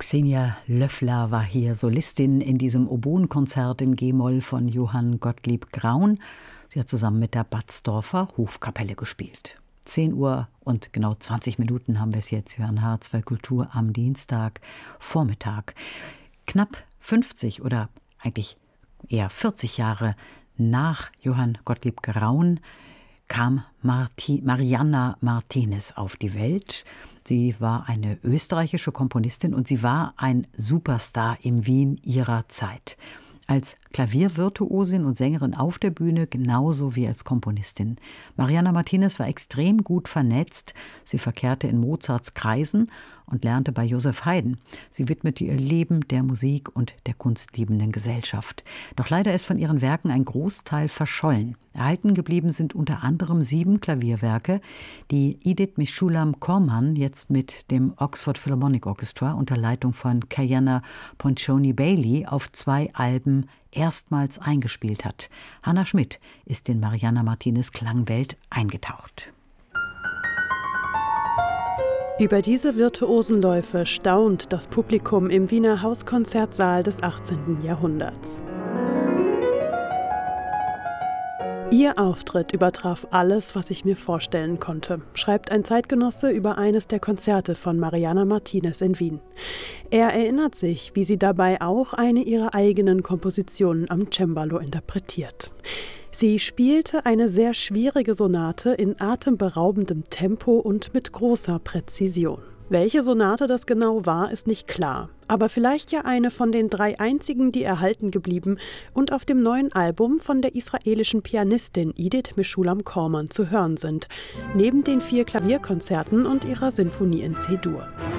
Xenia Löffler war hier Solistin in diesem Oboenkonzert in G-Moll von Johann Gottlieb Graun. Sie hat zusammen mit der Batzdorfer Hofkapelle gespielt. 10 Uhr und genau 20 Minuten haben wir es jetzt hier an H2 Kultur am Dienstag Vormittag. Knapp 50 oder eigentlich eher 40 Jahre nach Johann Gottlieb Graun kam Marianna Martinez auf die Welt. Sie war eine österreichische Komponistin und sie war ein Superstar im Wien ihrer Zeit. Als Klaviervirtuosin und Sängerin auf der Bühne genauso wie als Komponistin. Marianna Martinez war extrem gut vernetzt. Sie verkehrte in Mozarts Kreisen und lernte bei Joseph Haydn. Sie widmete ihr Leben der Musik und der kunstliebenden Gesellschaft. Doch leider ist von ihren Werken ein Großteil verschollen. Erhalten geblieben sind unter anderem 7 Klavierwerke, die Edith Mishulam-Corman jetzt mit dem Oxford Philharmonic Orchestra unter Leitung von Kayanna Poncioni-Bailey auf 2 Alben erstmals eingespielt hat. Hanna Schmidt ist in Marianna Martinez Klangwelt eingetaucht. Über diese virtuosen Läufe staunt das Publikum im Wiener Hauskonzertsaal des 18. Jahrhunderts. Ihr Auftritt übertraf alles, was ich mir vorstellen konnte, schreibt ein Zeitgenosse über eines der Konzerte von Marianna Martinez in Wien. Er erinnert sich, wie sie dabei auch eine ihrer eigenen Kompositionen am Cembalo interpretiert. Sie spielte eine sehr schwierige Sonate in atemberaubendem Tempo und mit großer Präzision. Welche Sonate das genau war, ist nicht klar. Aber vielleicht ja eine von den 3 einzigen, die erhalten geblieben und auf dem neuen Album von der israelischen Pianistin Edith Mishulam-Corman zu hören sind, neben den 4 Klavierkonzerten und ihrer Sinfonie in C-Dur.